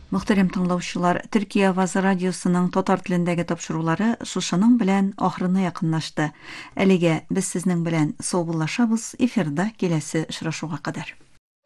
Мөхтәрәм тыңлаучылар, Төркия Аваз радиосының татар телендәге тапшырулары шушының белән ахырына якынлашты. Әлегә без сезнең белән саубуллашабыз, эфирда киләсе очрашуга кадәр.